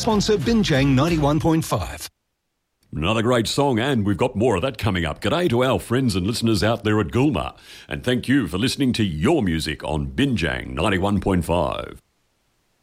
sponsor Binjang 91.5. Another great song, and we've got more of that coming up. G'day to our friends and listeners out there at Gulma, and thank you for listening to your music on Binjang 91.5.